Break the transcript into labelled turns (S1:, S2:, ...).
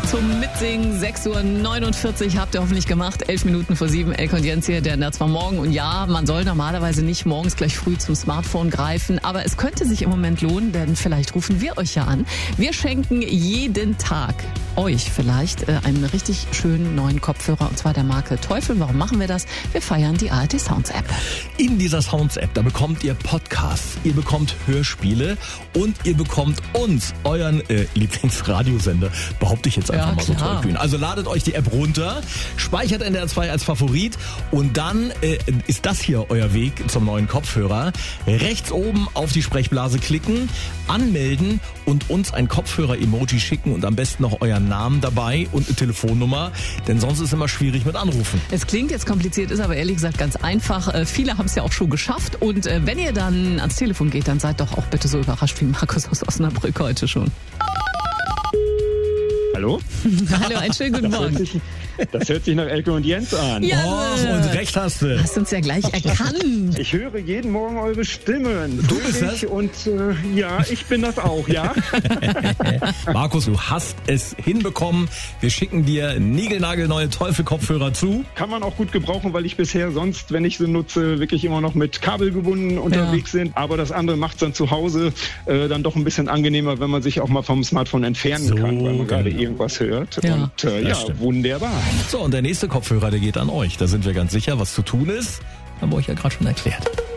S1: zum Mitsingen. 6:49 Uhr habt ihr hoffentlich gemacht. 11 Minuten vor 7. Elke und Jens hier, der Nerds war morgen. Und ja, man soll normalerweise nicht morgens gleich früh zum Smartphone greifen. Aber es könnte sich im Moment lohnen, denn vielleicht rufen wir euch ja an. Wir schenken jeden Tag euch vielleicht einen richtig schönen neuen Kopfhörer. Und zwar der Marke Teufel. Warum machen wir das? Wir feiern die ARD Sounds App.
S2: In dieser Sounds App, da bekommt ihr Podcasts, ihr bekommt Hörspiele und ihr bekommt uns, euren Lieblingsradiosender, behaupte ich jetzt einfach mal so tollkühn. Also ladet euch die App runter, speichert NDR 2 als Favorit und dann ist das hier euer Weg zum neuen Kopfhörer. Rechts oben auf die Sprechblase klicken, anmelden und uns ein Kopfhörer-Emoji schicken und am besten noch euren Namen dabei und eine Telefonnummer, denn sonst ist es immer schwierig mit Anrufen.
S1: Es klingt jetzt kompliziert, ist aber ehrlich gesagt ganz einfach. Viele haben es ja auch schon geschafft und wenn ihr dann ans Telefon geht, dann seid doch auch bitte so überrascht wie Markus aus Osnabrück heute schon.
S3: Hallo?
S1: Hallo, einen schönen guten Morgen.
S3: Das hört sich nach Elke und Jens an.
S1: Ja,
S2: und recht hast du.
S1: Hast uns ja gleich erkannt.
S3: Ich höre jeden Morgen eure Stimmen.
S2: Du bist das?
S3: Und ja, ich bin das auch, ja.
S2: Markus, du hast es hinbekommen. Wir schicken dir niegelnagelneue Teufel-Kopfhörer zu.
S3: Kann man auch gut gebrauchen, weil ich bisher sonst, wenn ich sie nutze, wirklich immer noch mit Kabel gebunden unterwegs bin. Aber das andere macht es dann zu Hause dann doch ein bisschen angenehmer, wenn man sich auch mal vom Smartphone entfernen kann, weil man gerade irgendwas hört.
S1: Ja.
S3: Und
S2: stimmt.
S3: wunderbar.
S2: So, und der nächste Kopfhörer, der geht an euch. Da sind wir ganz sicher, was zu tun ist. Haben wir euch ja gerade schon erklärt.